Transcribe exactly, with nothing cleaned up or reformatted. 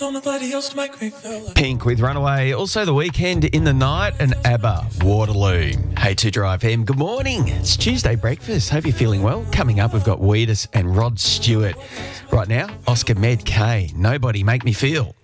Don't nobody else make me feel like Pink with Runaway. Also The Weekend in the Night and ABBA, Waterloo. Hey, two Drive M, good morning. It's Tuesday breakfast. Hope you're feeling well. Coming up, we've got Weedus and Rod Stewart. Right now, Oscar Med K, Nobody Make Me Feel.